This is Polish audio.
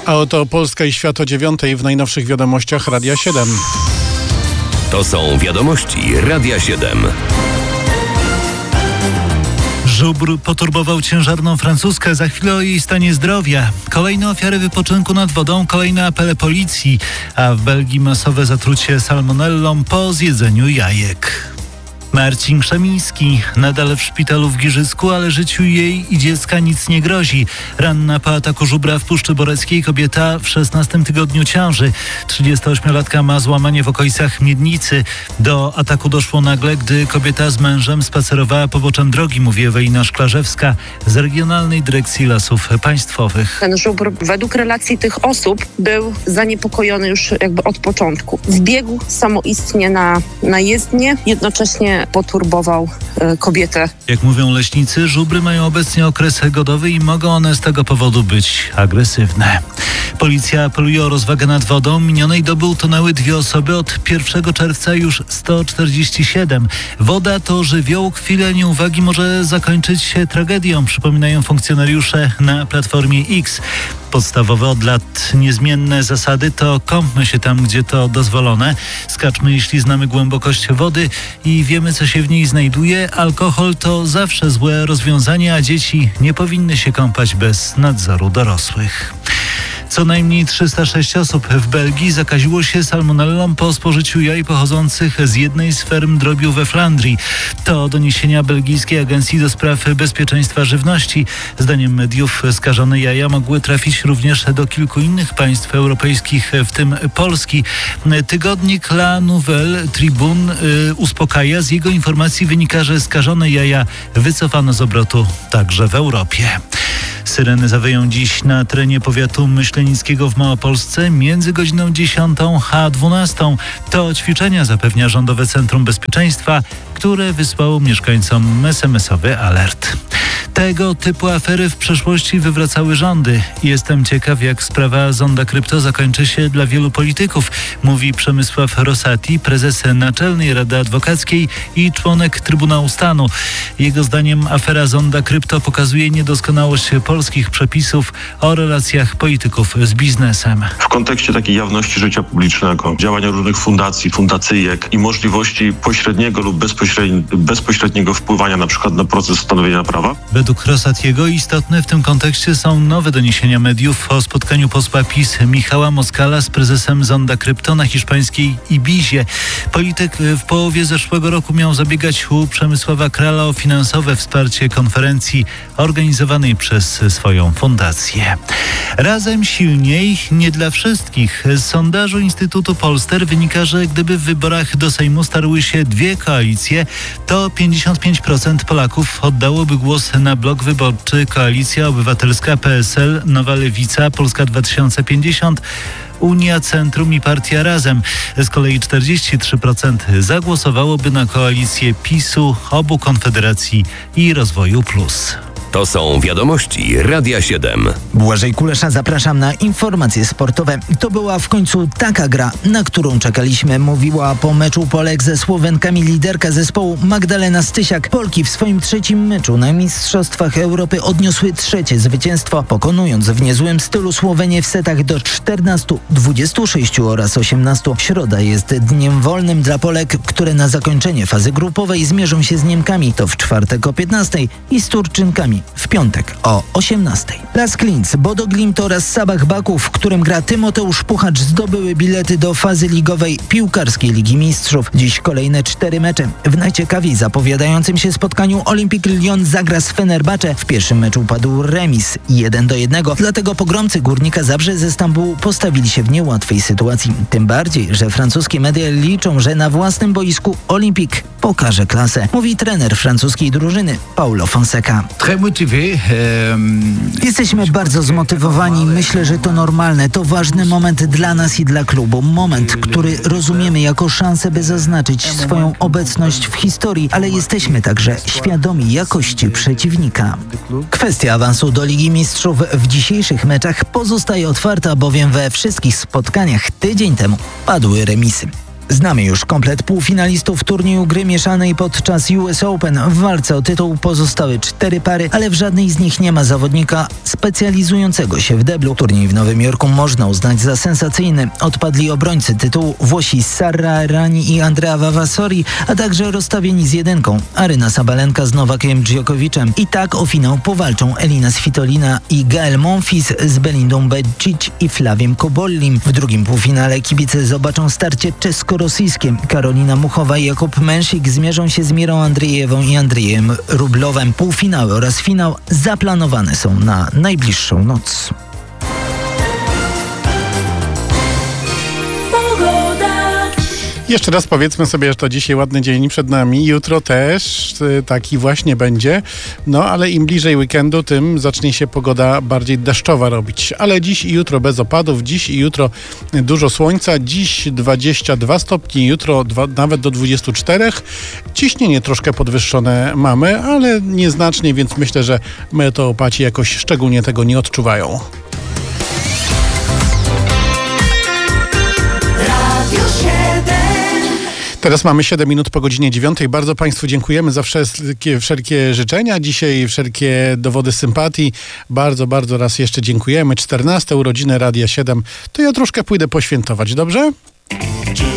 A oto Polska i świat o 9:00 w najnowszych wiadomościach Radia 7. To są wiadomości Radia 7. Żubr poturbował ciężarną francuskę, za chwilę o jej stanie zdrowia. Kolejne ofiary wypoczynku nad wodą, kolejne apele policji, a w Belgii masowe zatrucie salmonellą po zjedzeniu jajek. Marcin Krzemiński nadal w szpitalu w Giżycku, ale życiu jej i dziecka nic nie grozi. Ranna po ataku żubra w Puszczy Boreckiej, kobieta w 16. tygodniu ciąży. 38-latka ma złamanie w okolicach miednicy. Do ataku doszło nagle, gdy kobieta z mężem spacerowała poboczem drogi, mówi Ewelina Szklarzewska z Regionalnej Dyrekcji Lasów Państwowych. Ten żubr według relacji tych osób był zaniepokojony już jakby od początku. Wbiegł samoistnie na jezdnię, jednocześnie poturbował kobietę. Jak mówią leśnicy, żubry mają obecnie okres godowy i mogą one z tego powodu być agresywne. Policja apeluje o rozwagę nad wodą. Minionej doby utonęły 2 osoby, od 1 czerwca już 147. Woda to żywioł, chwila nieuwagi może zakończyć się tragedią, przypominają funkcjonariusze na Platformie X. Podstawowe od lat niezmienne zasady to kąpmy się tam, gdzie to dozwolone. Skaczmy, jeśli znamy głębokość wody i wiemy, co się w niej znajduje. Alkohol to zawsze złe rozwiązanie, a dzieci nie powinny się kąpać bez nadzoru dorosłych. Co najmniej 306 osób w Belgii zakaziło się salmonellą po spożyciu jaj pochodzących z jednej z ferm drobiu we Flandrii. To doniesienia belgijskiej Agencji do Spraw Bezpieczeństwa Żywności. Zdaniem mediów skażone jaja mogły trafić również do kilku innych państw europejskich, w tym Polski. Tygodnik La Nouvelle Tribune uspokaja. Z jego informacji wynika, że skażone jaja wycofano z obrotu także w Europie. Syreny zawyją dziś na terenie powiatu myślenickiego w Małopolsce między godziną 10 a 12. To ćwiczenia, zapewnia Rządowe Centrum Bezpieczeństwa, które wysłało mieszkańcom SMS-owy alert. Tego typu afery w przeszłości wywracały rządy. Jestem ciekaw, jak sprawa Zonda Krypto zakończy się dla wielu polityków, mówi Przemysław Rosati, prezes Naczelnej Rady Adwokackiej i członek Trybunału Stanu. Jego zdaniem afera Zonda Krypto pokazuje niedoskonałość polskich przepisów o relacjach polityków z biznesem. W kontekście takiej jawności życia publicznego, działania różnych fundacji, fundacyjek i możliwości pośredniego lub bezpośredniego wpływania na przykład na proces stanowienia prawa. Według Rosatiego istotne w tym kontekście są nowe doniesienia mediów o spotkaniu posła PiS Michała Moskala z prezesem Zonda Krypto na hiszpańskiej Ibizie. Polityk w połowie zeszłego roku miał zabiegać u Przemysława Krala o finansowe wsparcie konferencji organizowanej przez swoją fundację. Razem silniej, nie dla wszystkich. Z sondażu Instytutu Polster wynika, że gdyby w wyborach do Sejmu starły się 2 koalicje, to 55% Polaków oddałoby głos na blok wyborczy Koalicja Obywatelska, PSL, Nowa Lewica, Polska 2050, Unia Centrum i Partia Razem. Z kolei 43% zagłosowałoby na koalicję PiS-u, obu Konfederacji i Rozwoju Plus. To są wiadomości Radia 7. Błażej Kulesza, zapraszam na informacje sportowe. To była w końcu taka gra, na którą czekaliśmy, mówiła po meczu Polek ze Słowenkami liderka zespołu Magdalena Stysiak. Polki w swoim 3. meczu na Mistrzostwach Europy odniosły 3. zwycięstwo, pokonując w niezłym stylu Słowenię w setach do 14, 26 oraz 18. Środa jest dniem wolnym dla Polek, które na zakończenie fazy grupowej zmierzą się z Niemkami. To w czwartek o 15 i z Turczynkami w piątek o 18. Lask Linz, Bodo Glimt oraz Sabah Baku, w którym gra Tymoteusz Puchacz, zdobyły bilety do fazy ligowej piłkarskiej Ligi Mistrzów. Dziś kolejne 4 mecze. W najciekawiej zapowiadającym się spotkaniu Olympique Lyon zagra z Fenerbahce. W pierwszym meczu padł remis 1-1, dlatego pogromcy Górnika Zabrze ze Stambułu postawili się w niełatwej sytuacji. Tym bardziej, że francuskie media liczą, że na własnym boisku Olympique pokaże klasę, mówi trener francuskiej drużyny Paulo Fonseca. Jesteśmy bardzo zmotywowani. Myślę, że to normalne. To ważny moment dla nas i dla klubu. Moment, który rozumiemy jako szansę, by zaznaczyć swoją obecność w historii, ale jesteśmy także świadomi jakości przeciwnika. Kwestia awansu do Ligi Mistrzów w dzisiejszych meczach pozostaje otwarta, bowiem we wszystkich spotkaniach tydzień temu padły remisy. Znamy już komplet półfinalistów turnieju gry mieszanej podczas US Open. W walce o tytuł pozostały 4 pary, ale w żadnej z nich nie ma zawodnika specjalizującego się w deblu. Turniej w Nowym Jorku można uznać za sensacyjny. Odpadli obrońcy tytułu Włosi Sara Errani i Andrea Vavasori, a także rozstawieni z jedynką Aryna Sabalenka z Nowakiem Djokovicem. I tak o finał powalczą Elina Svitolina i Gael Monfils z Belindą Bencic i Flaviem Kobollim. W drugim półfinale kibice zobaczą starcie czesko-rosyjskie. Karolina Muchowa i Jakub Męsik zmierzą się z Mirą Andrzejewą i Andrzejem Rublowem. Półfinały oraz finał zaplanowane są na najbliższą noc. Jeszcze raz powiedzmy sobie, że to dzisiaj ładny dzień przed nami. Jutro też taki właśnie będzie. No ale im bliżej weekendu, tym zacznie się pogoda bardziej deszczowa robić. Ale dziś i jutro bez opadów. Dziś i jutro dużo słońca. Dziś 22 stopni, jutro nawet do 24. Ciśnienie troszkę podwyższone mamy, ale nieznacznie, więc myślę, że meteopaci jakoś szczególnie tego nie odczuwają. Teraz mamy 7 minut po godzinie 9. Bardzo Państwu dziękujemy za wszelkie życzenia. Dzisiaj wszelkie dowody sympatii. Bardzo, bardzo raz jeszcze dziękujemy. 14 urodziny Radia 7. To ja troszkę pójdę poświętować, dobrze?